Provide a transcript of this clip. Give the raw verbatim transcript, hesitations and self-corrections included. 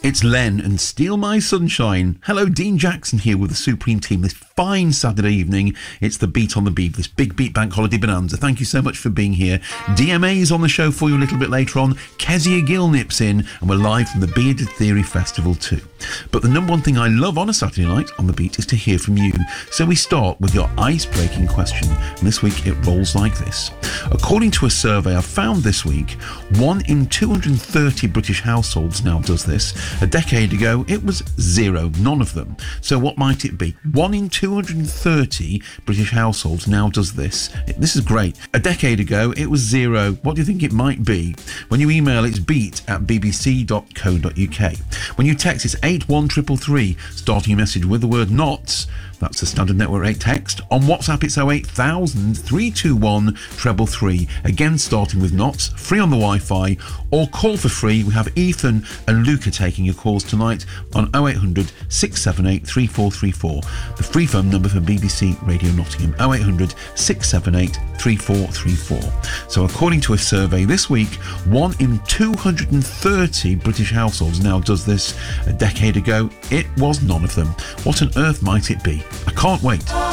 It's Len and Steal My Sunshine. Hello, Dean Jackson here with the Supreme Team this fine Saturday evening. It's the Beat on the Beat, this big Beat Bank Holiday Bonanza. Thank you so much for being here. D M A is on the show for you a little bit later on. Kezia Gill nips in, and we're live from the Bearded Theory Festival too. But the number one thing I love on a Saturday night on the Beat is to hear from you. So we start with your ice-breaking question, and this week it rolls like this. According to a survey I found this week, one in two hundred thirty British households now does this. A decade ago, it was zero, none of them. So what might it be? One in two hundred thirty British households now does this. This is great. A decade ago, it was zero. What do you think it might be? When you email, it's beat at b b c dot co dot u k. When you text, it's eight one three three three, starting your message with the word NOTS. That's the standard network rate text. On WhatsApp, it's oh eight thousand, three two one, three three three. Again, starting with NOTS, free on the Wi-Fi, or call for free. We have Ethan and Luca taking your calls tonight on oh eight hundred, six seven eight, three four three four. The free phone number for B B C Radio Nottingham, oh eight hundred, six seven eight, three four three four. So according to a survey this week, one in two hundred thirty British households now does this. A decade ago, it was none of them. What on earth might it be? I can't wait.